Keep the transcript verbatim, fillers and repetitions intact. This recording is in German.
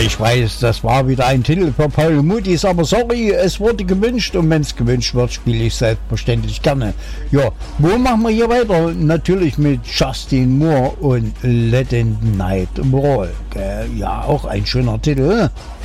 ich weiß, das war wieder ein Titel für Paul Mudis, aber sorry, es wurde gewünscht und wenn es gewünscht wird, spiele ich selbstverständlich gerne. Ja, wo machen wir hier weiter? Natürlich mit Justin Moore und Let the Night Roll. Ja, auch ein schöner Titel.